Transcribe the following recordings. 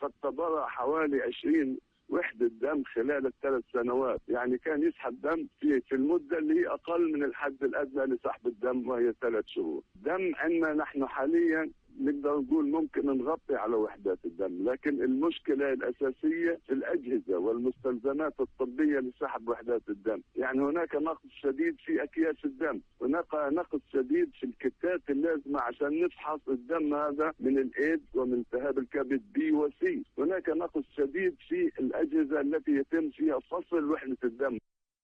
قد تبرع حوالي 20 وحدة دم خلال ال3 سنوات، يعني كان يسحب دم في المدة اللي هي أقل من الحد الأدنى لسحب الدم وهي 3 شهور. دم عندنا نحن حاليا نقدر نقول ممكن نغطي على وحدات الدم، لكن المشكلة الأساسية في الأجهزة والمستلزمات الطبية لسحب وحدات الدم. يعني هناك نقص شديد في أكياس الدم، هناك نقص شديد في الكتات اللازمة عشان نفحص الدم هذا من الإيدز ومن التهاب الكبد B و C. هناك نقص شديد في الأجهزة التي يتم فيها فصل وحدة الدم.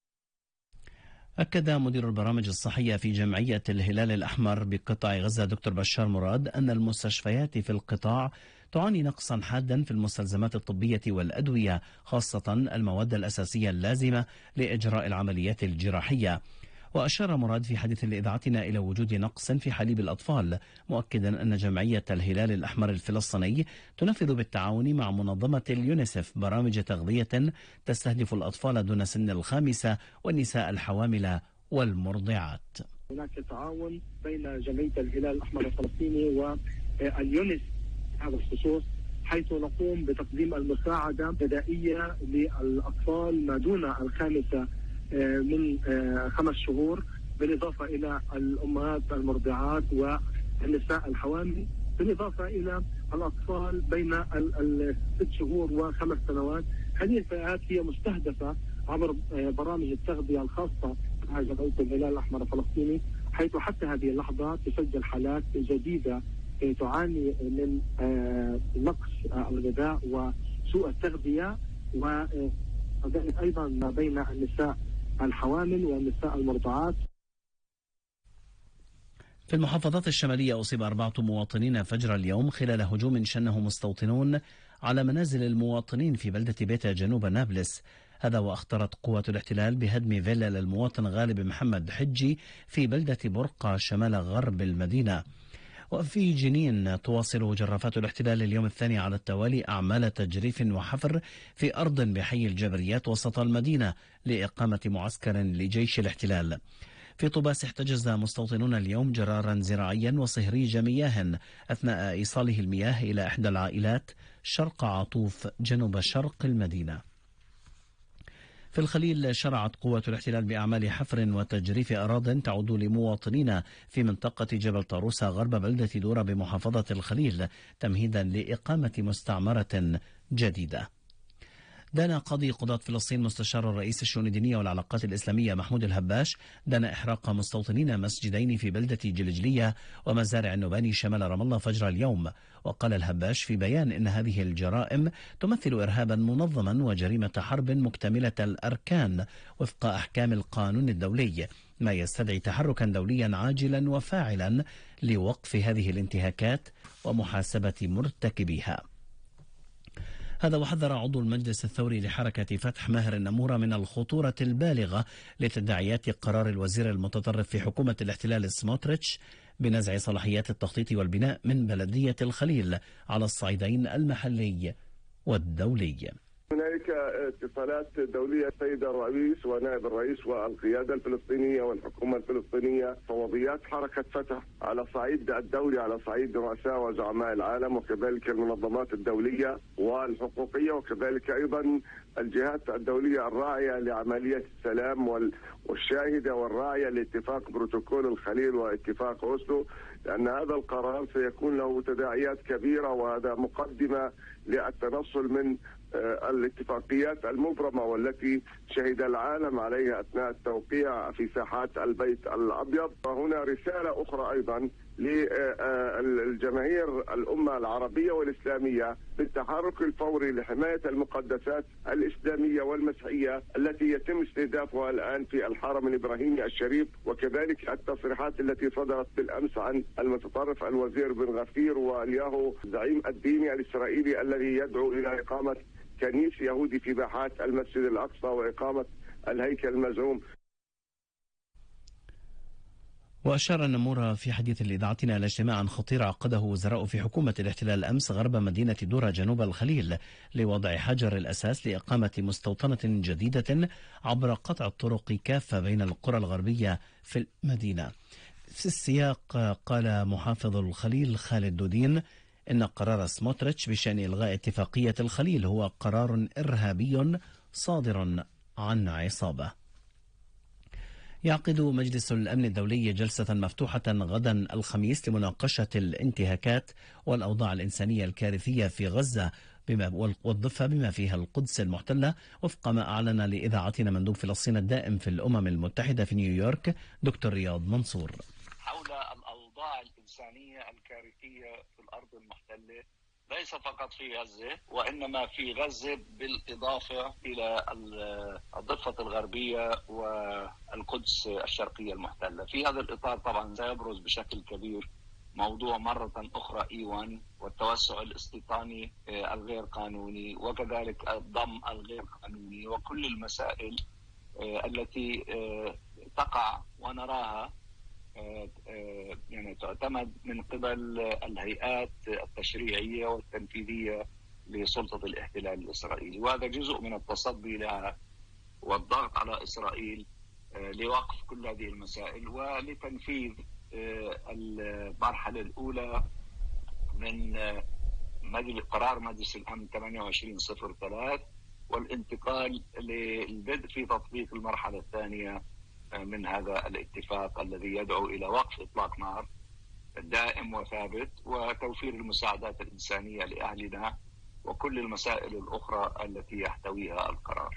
أكد مدير البرامج الصحية في جمعية الهلال الأحمر بقطاع غزة دكتور بشار مراد أن المستشفيات في القطاع تعاني نقصا حادا في المستلزمات الطبية والأدوية، خاصة المواد الأساسية اللازمة لإجراء العمليات الجراحية. وأشار مراد في حديث لإذاعتنا إلى وجود نقص في حليب الأطفال، مؤكدا أن جمعية الهلال الأحمر الفلسطيني تنفذ بالتعاون مع منظمة اليونيسف برامج تغذية تستهدف الأطفال دون سن ال5 والنساء الحوامل والمرضعات. هناك تعاون بين جمعية الهلال الأحمر الفلسطيني واليونيسف هذا الخصوص، حيث نقوم بتقديم المساعدة البدائية للأطفال ما دون ال5 من 5 شهور، بالإضافة إلى الأمهات المرضعات والنساء الحوامل، بالإضافة إلى الأطفال بين 6 شهور و5 سنوات. هذه الفئات هي مستهدفة عبر برامج التغذية الخاصة مع جمعية الهلال الأحمر الفلسطيني، حيث حتى هذه اللحظة تسجل حالات جديدة تعاني من نقص الغذاء وسوء التغذية، وذلك أيضا ما بين النساء الحوامل والنساء المرضعات. في المحافظات الشمالية أصيب 4 مواطنين فجر اليوم خلال هجوم شنه مستوطنون على منازل المواطنين في بلدة بيتا جنوب نابلس. هذا وأخطرت قوات الاحتلال بهدم فيلا للمواطن غالب محمد حجي في بلدة برقة شمال غرب المدينة. وفي جنين تواصل جرافات الاحتلال اليوم الثاني على التوالي أعمال تجريف وحفر في أرض بحي الجبريات وسط المدينة لإقامة معسكر لجيش الاحتلال. في طوباس احتجز مستوطنون اليوم جرارا زراعيا وصهريج مياه أثناء إيصاله المياه إلى إحدى العائلات شرق عطوف جنوب شرق المدينة. في الخليل شرعت قوات الاحتلال بأعمال حفر وتجريف أراضٍ تعود لمواطنين في منطقة جبل طاروسة غرب بلدة دورة بمحافظة الخليل تمهيدا لإقامة مستعمرة جديدة. دان قاضي قضاة فلسطين مستشار الرئيس الشؤون الدينية والعلاقات الإسلامية محمود الهباش دان إحراق مستوطنين مسجدين في بلدة جلجلية ومزارع النباني شمال رام الله فجر اليوم. وقال الهباش في بيان إن هذه الجرائم تمثل إرهابا منظما وجريمة حرب مكتملة الأركان وفق أحكام القانون الدولي، ما يستدعي تحركا دوليا عاجلا وفاعلا لوقف هذه الانتهاكات ومحاسبة مرتكبيها. هذا وحذر عضو المجلس الثوري لحركة فتح ماهر النمورة من الخطورة البالغة لتداعيات قرار الوزير المتطرف في حكومة الاحتلال سموتريتش بنزع صلاحيات التخطيط والبناء من بلدية الخليل على الصعيدين المحلي والدولي. هناك اتصالات دولية السيد الرئيس ونائب الرئيس والقيادة الفلسطينية والحكومة الفلسطينية، فوضيات حركة فتح على صعيد الدولي، على صعيد رؤساء وزعماء العالم، وكذلك المنظمات الدولية والحقوقية، وكذلك أيضا الجهات الدولية الراعية لعملية السلام والشاهدة والراعية لاتفاق بروتوكول الخليل واتفاق أوسلو، لأن هذا القرار سيكون له تداعيات كبيرة، وهذا مقدمة للتنصل من الاتفاقيات المبرمة والتي شهد العالم عليها أثناء التوقيع في ساحات البيت الأبيض. وهنا رسالة أخرى أيضا للجماهير الأمة العربية والإسلامية بالتحرك الفوري لحماية المقدسات الإسلامية والمسيحية التي يتم استهدافها الآن في الحرم الإبراهيمي الشريف، وكذلك التصريحات التي صدرت بالأمس عن المتطرف الوزير بن غفير والياهو الزعيم الديني الإسرائيلي الذي يدعو إلى إقامة كنيس يهودي في باحات المسجد الأقصى وإقامة الهيكل المزعوم. وأشار النمورة في حديث لإذاعتنا إلى اجتماع خطير عقده وزراء في حكومة الاحتلال أمس غرب مدينة دورة جنوب الخليل لوضع حجر الأساس لإقامة مستوطنة جديدة عبر قطع الطرق كافة بين القرى الغربية في المدينة. في السياق قال محافظ الخليل خالد دودين إن قرار سموتريتش بشأن إلغاء اتفاقية الخليل هو قرار إرهابي صادر عن عصابة. يعقد مجلس الأمن الدولي جلسة مفتوحة غدا الخميس لمناقشة الانتهاكات والأوضاع الإنسانية الكارثية في غزة والضفة بما فيها القدس المحتلة، وفق ما أعلن لإذاعتنا مندوب فلسطين الدائم في الأمم المتحدة في نيويورك دكتور رياض منصور. حول الأوضاع الإنسانية الكارثية في الأرض المحتلة ليس فقط في غزة، وإنما في غزة بالإضافة إلى الضفة الغربية والقدس الشرقية المحتلة. في هذا الإطار طبعا سيبرز بشكل كبير موضوع مرة أخرى إيوان والتوسع الاستيطاني الغير قانوني، وكذلك الضم الغير قانوني، وكل المسائل التي تقع ونراها يعني تعتمد من قبل الهيئات التشريعية والتنفيذية لسلطة الاحتلال الإسرائيلي، وهذا جزء من التصدي لها والضغط على إسرائيل لوقف كل هذه المسائل ولتنفيذ المرحلة الأولى من قرار مجلس الأمن 2803 والانتقال للبدء في تطبيق المرحلة الثانية من هذا الاتفاق الذي يدعو إلى وقف إطلاق نار دائم وثابت وتوفير المساعدات الإنسانية لأهلنا وكل المسائل الأخرى التي يحتويها القرار.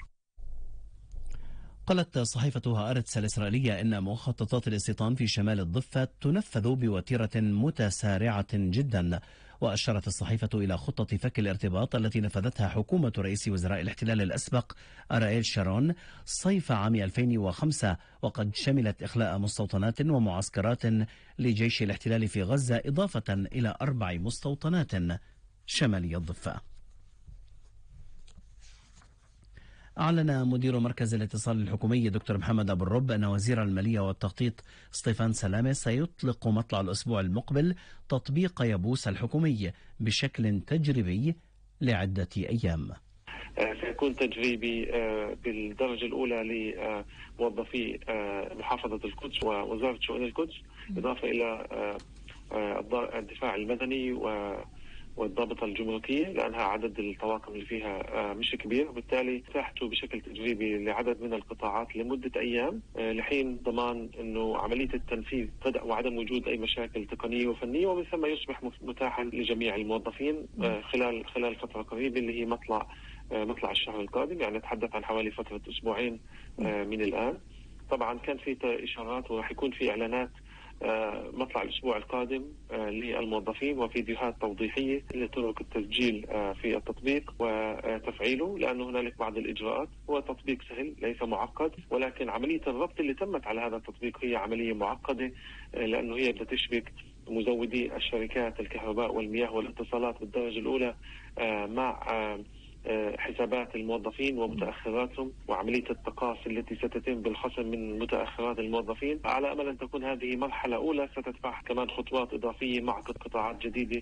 قالت صحيفة هآرتس الإسرائيلية إن مخططات الاستيطان في شمال الضفة تنفذ بوتيرة متسارعة جدا، وأشارت الصحيفة إلى خطة فك الارتباط التي نفذتها حكومة رئيس وزراء الاحتلال الأسبق أرائيل شارون صيف عام 2005، وقد شملت إخلاء مستوطنات ومعسكرات لجيش الاحتلال في غزة إضافة إلى 4 مستوطنات شمالي الضفة. أعلن مدير مركز الاتصال الحكومي دكتور محمد أبو الرب أن وزير المالية والتخطيط ستيفان سلامة سيطلق مطلع الأسبوع المقبل تطبيق يبوس الحكومي بشكل تجريبي لعدة أيام. سيكون تجريبي بالدرجة الأولى لموظفي محافظة القدس ووزارة شؤون القدس، إضافة إلى الدفاع المدني والضابطة الجمركية، لأنها عدد الطواقم اللي فيها مش كبير، وبالتالي تحته بشكل تجريبي لعدد من القطاعات لمدة أيام لحين ضمان أنه عملية التنفيذ وعدم وجود أي مشاكل تقنية وفنية، ومن ثم يصبح متاحا لجميع الموظفين خلال فترة قريبة اللي هي مطلع الشهر القادم، يعني نتحدث عن حوالي فترة أسبوعين من الآن. طبعا كان في إشارات وراح يكون في إعلانات مطلع الأسبوع القادم للموظفين وفيديوهات توضيحية لطرق التسجيل في التطبيق وتفعيله، لأنه هنالك بعض الإجراءات. هو تطبيق سهل ليس معقد، ولكن عملية الربط اللي تمت على هذا التطبيق هي عملية معقدة، لأنه هي بتشبك مزودي الشركات الكهرباء والمياه والاتصالات بالدرجة الأولى مع حسابات الموظفين ومتأخراتهم، وعملية التقاصي التي ستتم بالخصم من متأخرات الموظفين، على أمل أن تكون هذه مرحلة أولى ستتبع كمان خطوات إضافية مع قطاعات جديدة.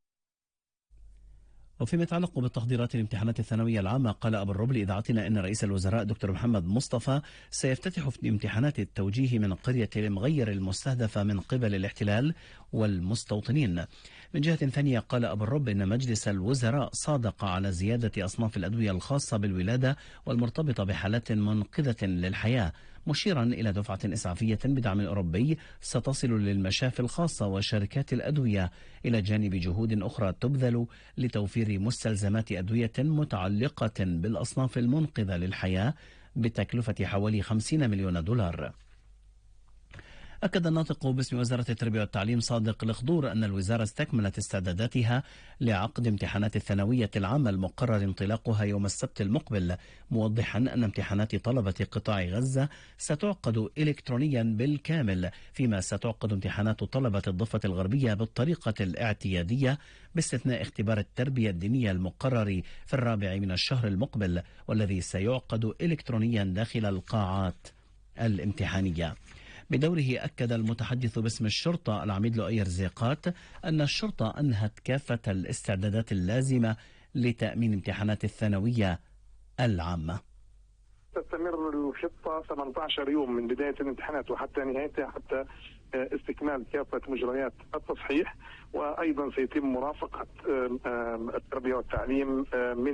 وفيما يتعلق بالتحضيرات الامتحانات الثانوية العامة، قال أبو الرب لإذاعتنا أن رئيس الوزراء دكتور محمد مصطفى سيفتتح في امتحانات التوجيه من قرية المغير المستهدفة من قبل الاحتلال والمستوطنين. من جهة ثانية، قال أبو الرب أن مجلس الوزراء صادق على زيادة أصناف الأدوية الخاصة بالولادة والمرتبطة بحالات منقذة للحياة، مشيرا إلى دفعة إسعافية بدعم أوروبي ستصل للمشافي الخاصة وشركات الأدوية، إلى جانب جهود أخرى تبذل لتوفير مستلزمات أدوية متعلقة بالأصناف المنقذة للحياة بتكلفة حوالي 50 مليون دولار. أكد الناطق باسم وزارة التربية والتعليم صادق الخضور أن الوزارة استكملت استعداداتها لعقد امتحانات الثانوية العامة المقرر انطلاقها يوم السبت المقبل، موضحا أن امتحانات طلبة قطاع غزة ستعقد إلكترونيا بالكامل، فيما ستعقد امتحانات طلبة الضفة الغربية بالطريقة الاعتيادية باستثناء اختبار التربية الدينية المقرر في 4 من الشهر المقبل، والذي سيعقد إلكترونيا داخل القاعات الامتحانية. بدوره أكد المتحدث باسم الشرطة العميد لؤي رزيقات أن الشرطة أنهت كافة الاستعدادات اللازمة لتأمين امتحانات الثانوية العامة. تستمر الخطة 18 يوم من بداية الامتحانات وحتى نهايتها، حتى استكمال كافة مجريات التصحيح، وأيضا سيتم مرافقة التربية والتعليم من